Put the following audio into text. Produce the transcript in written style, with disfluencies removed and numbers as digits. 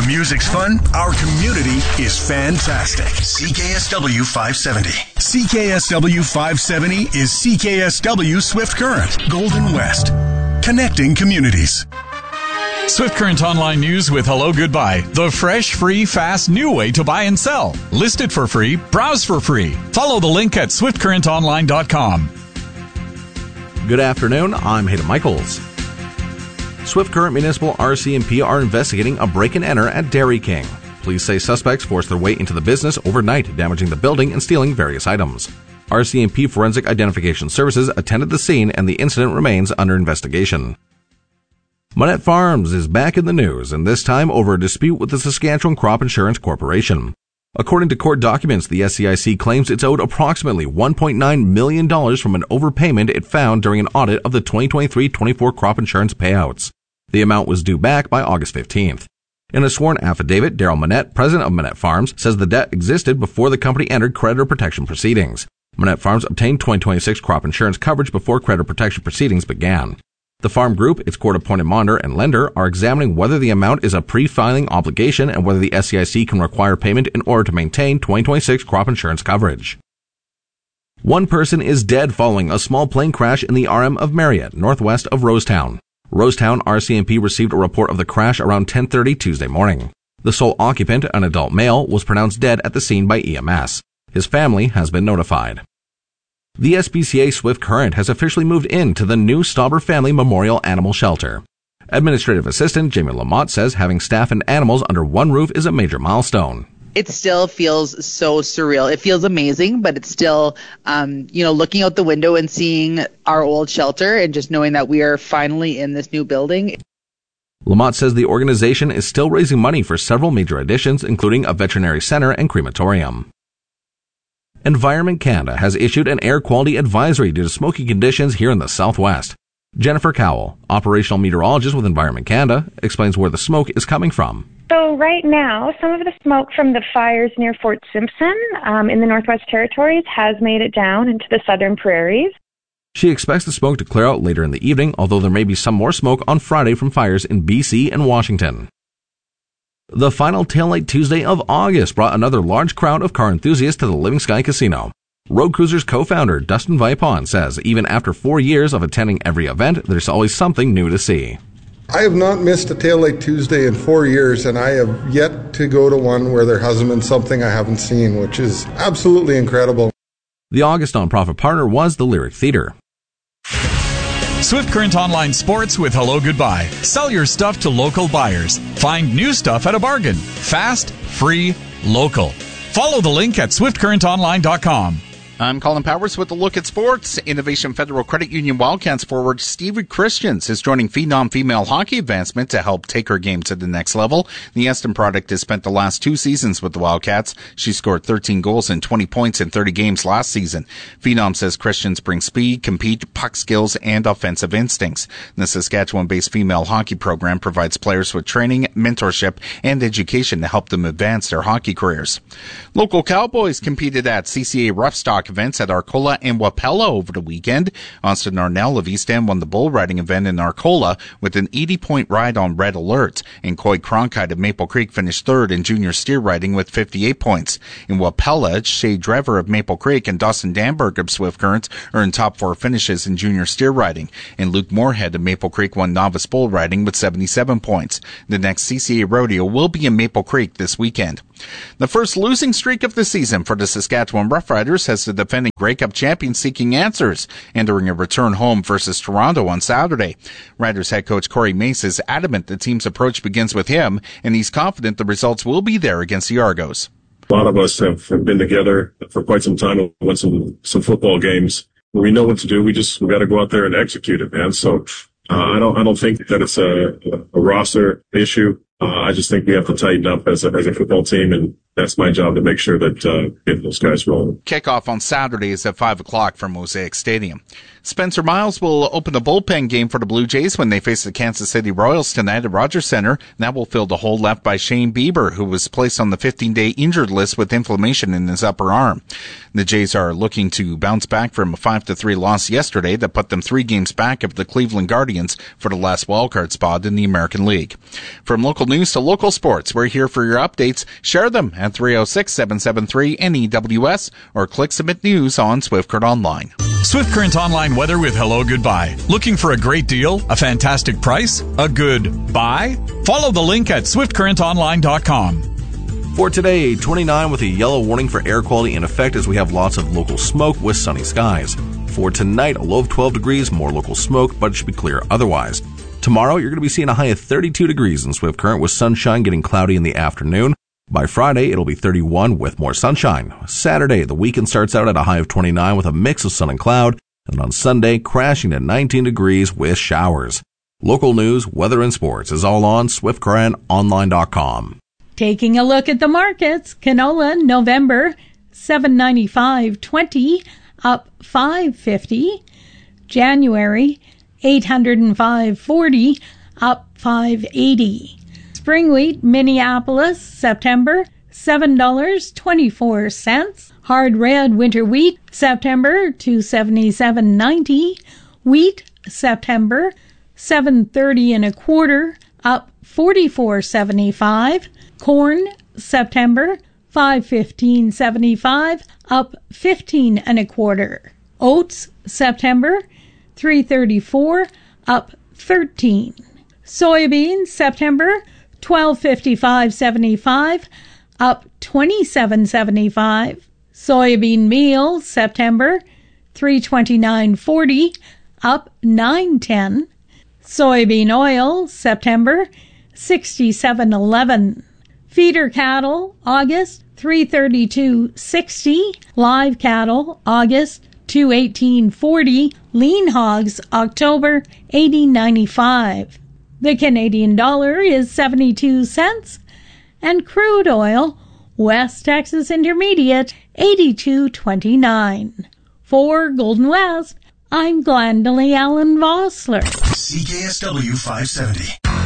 music's fun, our community is fantastic. CKSW 570. CKSW 570 is CKSW Swift Current, Golden West. Connecting communities. Swift Current Online News with Hello Goodbye. The fresh, free, fast, new way to buy and sell. List it for free. Browse for free. Follow the link at swiftcurrentonline.com. Good afternoon. I'm Hayden Michaels. Swift Current Municipal RCMP are investigating a break-and-enter at Dairy King. Police say suspects forced their way into the business overnight, damaging the building and stealing various items. RCMP Forensic Identification Services attended the scene and the incident remains under investigation. Monette Farms is back in the news, and this time over a dispute with the Saskatchewan Crop Insurance Corporation. According to court documents, the SCIC claims it's owed approximately $1.9 million from an overpayment it found during an audit of the 2023-24 crop insurance payouts. The amount was due back by August 15th. In a sworn affidavit, Daryl Monette, president of Monette Farms, says the debt existed before the company entered creditor protection proceedings. Monette Farms obtained 2026 crop insurance coverage before creditor protection proceedings began. The farm group, its court-appointed monitor, and lender are examining whether the amount is a pre-filing obligation and whether the SCIC can require payment in order to maintain 2026 crop insurance coverage. One person is dead following a small plane crash in the RM of Marriott, northwest of Rosetown. Rosetown RCMP received a report of the crash around 10:30 Tuesday morning. The sole occupant, an adult male, was pronounced dead at the scene by EMS. His family has been notified. The SPCA Swift Current has officially moved into the new Stauber Family Memorial Animal Shelter. Administrative Assistant Jamie Lamott says having staff and animals under one roof is a major milestone. It still feels so surreal. It feels amazing, but it's still, looking out the window and seeing our old shelter and just knowing that we are finally in this new building. Lamott says the organization is still raising money for several major additions, including a veterinary center and crematorium. Environment Canada has issued an air quality advisory due to smoky conditions here in the Southwest. Jennifer Cowell, operational meteorologist with Environment Canada, explains where the smoke is coming from. So right now, some of the smoke from the fires near Fort Simpson in the Northwest Territories has made it down into the southern prairies. She expects the smoke to clear out later in the evening, although there may be some more smoke on Friday from fires in BC and Washington. The final Taillight Tuesday of August brought another large crowd of car enthusiasts to the Living Sky Casino. Road Cruisers co-founder Dustin Vipon says even after 4 years of attending every event, there's always something new to see. I have not missed a Taillight Tuesday in 4 years, and I have yet to go to one where there hasn't been something I haven't seen, which is absolutely incredible. The August nonprofit partner was the Lyric Theatre. Swift Current Online Sports with Hello Goodbye. Sell your stuff to local buyers. Find new stuff at a bargain. Fast, free, local. Follow the link at swiftcurrentonline.com. I'm Colin Powers with a look at sports. Innovation Federal Credit Union Wildcats forward Stevie Christians is joining Phenom Female Hockey Advancement to help take her game to the next level. The Eston product has spent the last 2 seasons with the Wildcats. She scored 13 goals and 20 points in 30 games last season. Phenom says Christians bring speed, compete, puck skills, and offensive instincts. The Saskatchewan-based female hockey program provides players with training, mentorship, and education to help them advance their hockey careers. Local Cowboys competed at CCA Roughstock events at Arcola and Wapella over the weekend. Austin Arnell of East End won the bull riding event in Arcola with an 80-point ride on Red Alert, and Coy Cronkite of Maple Creek finished third in junior steer riding with 58 points. In Wapella, Shay Drever of Maple Creek and Dawson Danberg of Swift Current earned top 4 finishes in junior steer riding, and Luke Moorhead of Maple Creek won novice bull riding with 77 points. The next CCA rodeo will be in Maple Creek this weekend. The first losing streak of the season for the Saskatchewan Roughriders has the defending Grey Cup champions seeking answers, entering a return home versus Toronto on Saturday. Riders head coach Corey Mace is adamant the team's approach begins with him, and he's confident the results will be there against the Argos. A lot of us have been together for quite some time. We won some football games. We know what to do. We got to go out there and execute it, man. So I don't think that it's a roster issue. I just think we have to tighten up as a football team, and that's my job to make sure that get those guys rolling. Kickoff on Saturday is at 5 o'clock from Mosaic Stadium. Spencer Miles will open the bullpen game for the Blue Jays when they face the Kansas City Royals tonight at Rogers Center. That will fill the hole left by Shane Bieber, who was placed on the 15-day injured list with inflammation in his upper arm. The Jays are looking to bounce back from a 5-3 loss yesterday that put them 3 games back of the Cleveland Guardians for the last wildcard spot in the American League. From local news to local sports, we're here for your updates. Share them at 306-773-NEWS or click Submit News on Swift Current Online. Swift Current Online weather with Hello Goodbye. Looking for a great deal? A fantastic price? A good buy? Follow the link at swiftcurrentonline.com. For today, 29 with a yellow warning for air quality in effect as we have lots of local smoke with sunny skies. For tonight, a low of 12 degrees, more local smoke, but it should be clear otherwise. Tomorrow, you're going to be seeing a high of 32 degrees in Swift Current with sunshine getting cloudy in the afternoon. By Friday, it'll be 31 with more sunshine. Saturday, the weekend starts out at a high of 29 with a mix of sun and cloud, and on Sunday, crashing to 19 degrees with showers. Local news, weather, and sports is all on SwiftCurrentOnline.com. Taking a look at the markets, canola November $7.95.20 up $5.50. January $805.40 up $5.80. Spring wheat Minneapolis September $7.24. Hard red winter wheat September $277.90. Wheat September $7.30 up $44.75. Corn September $5.15.75 up $15.25. Oats September $3.34 up $13. Soybeans September $12.55.75 up $27.75. Soybean meal September $3.29.40 up $9.10. Soybean oil September $67.11. Feeder cattle August $332.60. Live cattle August $218.40. Lean hogs October $80.95. The Canadian dollar is 72 cents, and crude oil West Texas Intermediate $82.29. For Golden West, I'm Glendalee Allen Vossler. CKSW 570.